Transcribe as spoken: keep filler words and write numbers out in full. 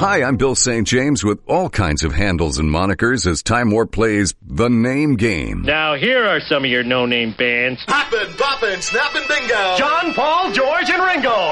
Hi, I'm Bill Saint James with all kinds of handles and monikers as Time Warp plays The Name Game. Now here are some of your no-name bands. Poppin', poppin', snappin' bingo. John, Paul, George, and Ringo.